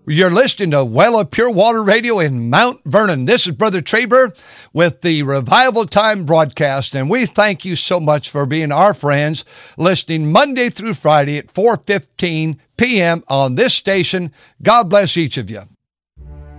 You're listening to Well of Pure Water Radio in Mount Vernon. This is Brother Traber with the Revival Time broadcast, and we thank you so much for being our friends, listening Monday through Friday at 4:15 p.m. on this station. God bless each of you.